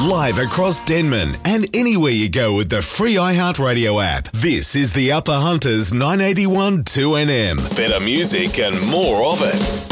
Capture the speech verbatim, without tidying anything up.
Live across Denman and anywhere you go with the free iHeartRadio app. This is the Upper Hunters nine eighty-one two N M. Better music and more of it.